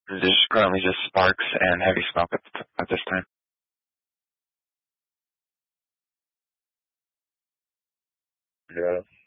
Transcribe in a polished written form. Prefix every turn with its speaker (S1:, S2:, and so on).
S1: There's currently just sparks and heavy smoke at this time.
S2: Yeah.